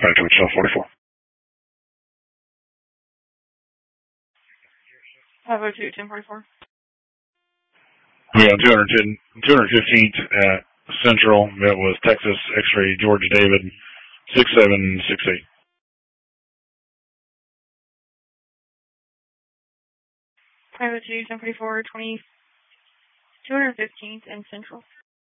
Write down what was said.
Back to Wichita 44. 502, 1044. We got 215th at Central. That was Texas X-ray George David 6768. 502, 1044, 215th and Central.